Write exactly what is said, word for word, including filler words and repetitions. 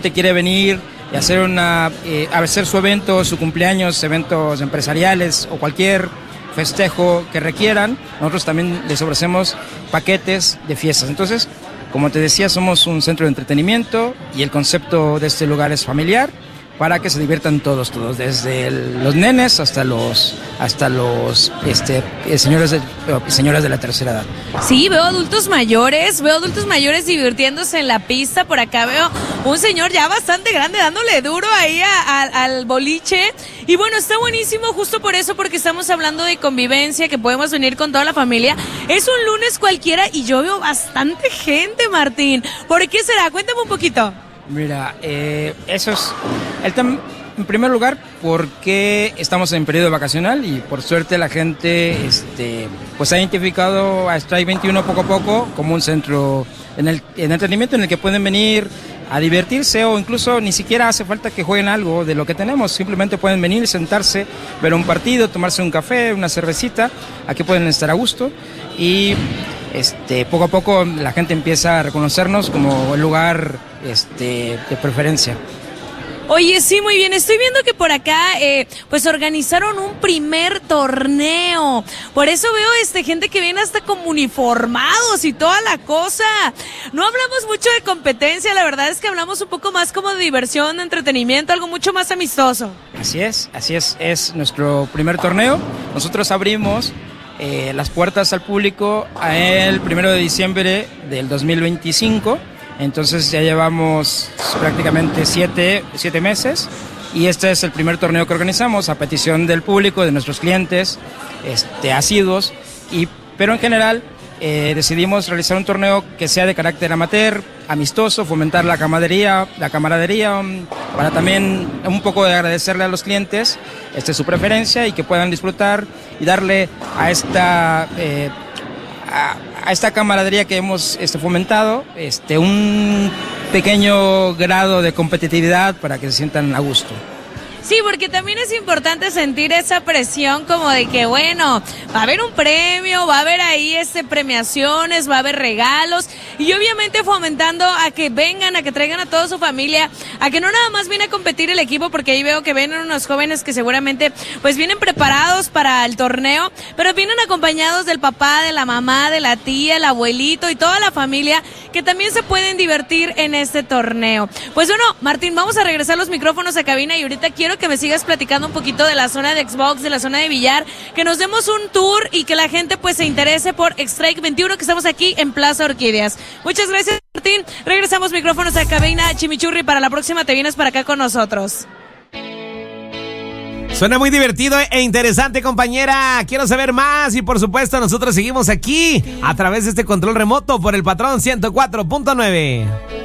cliente quiere venir y hacer una, eh, hacer su evento, su cumpleaños, eventos empresariales o cualquier festejo que requieran, nosotros también les ofrecemos paquetes de fiestas. Entonces, como te decía, somos un centro de entretenimiento y el concepto de este lugar es familiar, para que se diviertan todos, todos, desde el, los nenes hasta los, hasta los este, señores de, señoras de la tercera edad. Sí, veo adultos mayores, veo adultos mayores divirtiéndose en la pista. Por acá veo un señor ya bastante grande dándole duro ahí a, a, al boliche. Y bueno, está buenísimo justo por eso, porque estamos hablando de convivencia, que podemos venir con toda la familia. Es un lunes cualquiera y yo veo bastante gente, Martín. ¿Por qué será? Cuéntame un poquito. Mira, eh, eso es, el tem- en primer lugar, porque estamos en periodo vacacional y por suerte la gente este, pues ha identificado a Strike veintiuno poco a poco como un centro en el en entretenimiento en el que pueden venir a divertirse, o incluso ni siquiera hace falta que jueguen algo de lo que tenemos, simplemente pueden venir, sentarse, ver un partido, tomarse un café, una cervecita, aquí pueden estar a gusto y... Este, poco a poco la gente empieza a reconocernos como el lugar este, de preferencia. Oye, sí, muy bien. Estoy viendo que por acá, eh, pues organizaron un primer torneo. Por eso veo este gente que viene hasta como uniformados y toda la cosa. No hablamos mucho de competencia, la verdad es que hablamos un poco más como de diversión, de entretenimiento, algo mucho más amistoso. Así es, así es, es nuestro primer torneo. Nosotros abrimos Eh, las puertas al público el primero de diciembre del dos mil veinticinco, entonces ya llevamos prácticamente siete, siete meses y este es el primer torneo que organizamos a petición del público, de nuestros clientes este, asiduos, y, pero en general eh, decidimos realizar un torneo que sea de carácter amateur, amistoso, fomentar la camaradería, la camaradería um, para también un poco de agradecerle a los clientes este, su preferencia y que puedan disfrutar y darle a esta eh, a, a esta camaradería que hemos este, fomentado este, un pequeño grado de competitividad para que se sientan a gusto. Sí, porque también es importante sentir esa presión como de que, bueno, va a haber un premio, va a haber ahí este premiaciones, va a haber regalos y obviamente fomentando a que vengan, a que traigan a toda su familia, a que no nada más viene a competir el equipo, porque ahí veo que vienen unos jóvenes que seguramente pues vienen preparados para el torneo, pero vienen acompañados del papá, de la mamá, de la tía, el abuelito y toda la familia que también se pueden divertir en este torneo. Pues bueno, Martín, vamos a regresar los micrófonos a cabina y ahorita quiero que me sigas platicando un poquito de la zona de Xbox, de la zona de billar, que nos demos un tour y que la gente pues se interese por Strike veintiuno, que estamos aquí en Plaza Orquídeas. Muchas gracias, Martín. Regresamos micrófonos a cabina. Chimichurri, para la próxima te vienes para acá con nosotros. Suena muy divertido e interesante, compañera. Quiero saber más y por supuesto nosotros seguimos aquí a través de este control remoto por el Patrón ciento cuatro punto nueve.